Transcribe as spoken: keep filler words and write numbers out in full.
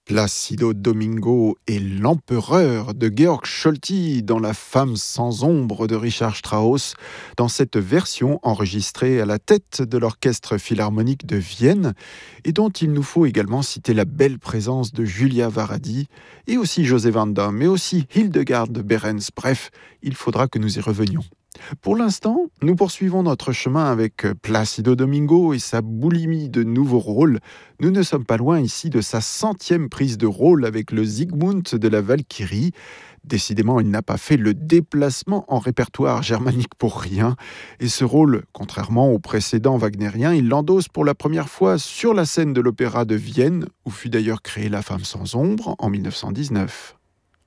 Placido Domingo est l'empereur de Georg Scholti dans La femme sans ombre de Richard Strauss, dans cette version enregistrée à la tête de l'Orchestre philharmonique de Vienne, et dont il nous faut également citer la belle présence de Julia Varadi, et aussi José Van Damme, mais aussi Hildegard de Behrens. Bref, il faudra que nous y revenions. Pour l'instant, nous poursuivons notre chemin avec Placido Domingo et sa boulimie de nouveaux rôles. Nous ne sommes pas loin ici de sa centième prise de rôle avec le Siegmund de la Valkyrie. Décidément, il n'a pas fait le déplacement en répertoire germanique pour rien. Et ce rôle, contrairement au précédent wagnérien, il l'endosse pour la première fois sur la scène de l'Opéra de Vienne, où fut d'ailleurs créée La femme sans ombre en mille neuf cent dix-neuf.